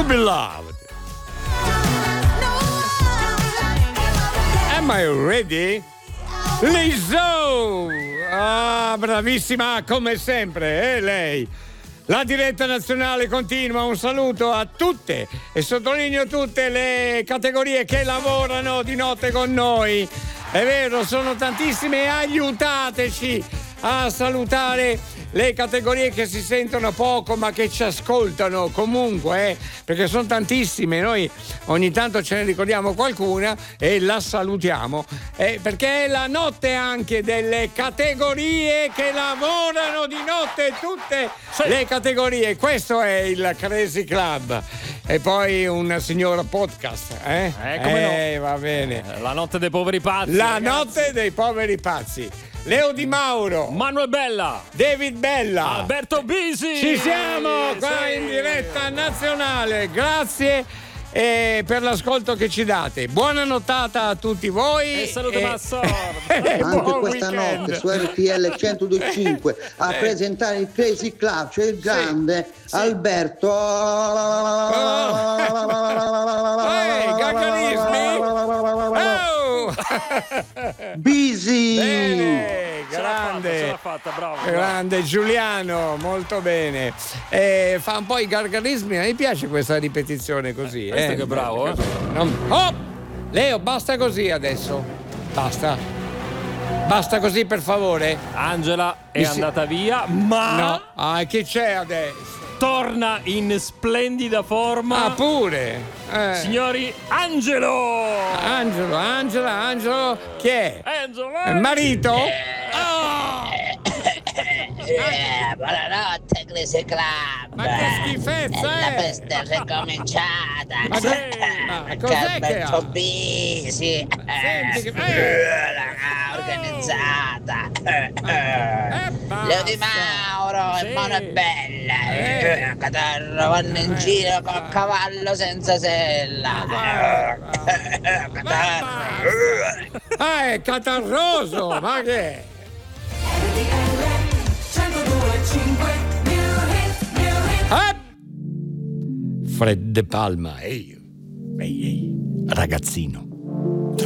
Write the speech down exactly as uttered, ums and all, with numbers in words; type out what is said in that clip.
To Be Loved. Am I ready? Lizzo! Ah, bravissima come sempre, eh, lei. La diretta nazionale continua, un saluto a tutte e sottolineo tutte le categorie che lavorano di notte con noi. È vero, sono tantissime, aiutateci a salutare le categorie che si sentono poco ma che ci ascoltano comunque, eh, perché sono tantissime. Noi ogni tanto ce ne ricordiamo qualcuna e la salutiamo, eh, perché è la notte anche delle categorie che lavorano di notte, tutte sì. Le categorie. Questo è il Crazy Club. E poi un signor podcast, eh? Eh, come eh no? Va bene. La notte dei poveri pazzi. La ragazzi. notte dei poveri pazzi. Leo Di Mauro, Manuel Bella, David Bella, Alberto Bisi. Ci siamo qua sì. in diretta nazionale. Grazie eh, per l'ascolto che ci date. Buona nottata a tutti voi. E salute e... Massor. Anche questa weekend. Notte su R T L centodue e cinque a eh. presentare il Crazy Club, c'è il grande sì. Sì. Alberto. Oh. Ehi, Gagarismi. Oh. Busy. Bene, grande, ce l'ha fatta, ce l'ha fatta, bravo, grande bravo. Giuliano, molto bene. Eh, fa un po' i gargarismi, mi piace questa ripetizione così. Eh, eh. che bravo, eh. Non... Oh! Leo, basta così adesso. Basta. Basta così, per favore. Angela è Mi si... andata via, ma no. Ah, che c'è adesso? Torna in splendida forma. Ah, pure. Eh. Signori, Angelo! Angelo, Angela, Angelo, chi è? Angelo! Il marito? Oh! Eh, buonanotte, Crazy Club. Ma che schifezza La è? peste è ricominciata. Ma che- ma cos'è che ha? Alberto Bisi. Senti che- Eh, la organizzata. Eh, basta. Leo Di Mauro Sì. e Mono è bella. Eh. Eh, Catarro vanno in giro col cavallo senza sella. Eh, Catarro. Ah, è catarroso, ma che è? Eh? Fred De Palma, ehi, ehi, ehi, ragazzino.